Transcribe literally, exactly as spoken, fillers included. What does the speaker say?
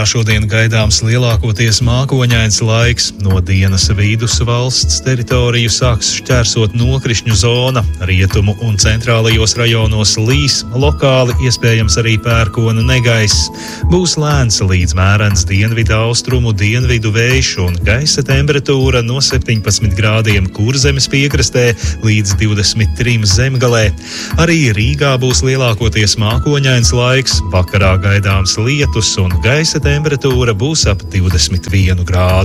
šodien gaidāms lielākoties mākoņains laiks. No dienas vidus valsts teritoriju sāks šķērsot nokrišņu zona. Rietumu un centrālajos rajonos līs, lokāli iespējams arī pērkona negaiss. Būs lēns līdz mērens dienvidu austrumu dienvidu vējš un gaisa temperatūra no septiņpadsmit grādiem Kurzemes piekrastē līdz divdesmit trim Zemgalē. Arī Rīgā būs lielākoties mākoņains laiks. Vakarā gaidāms lietus un gaisa temperatūra būs ap divdesmit vienu grādu.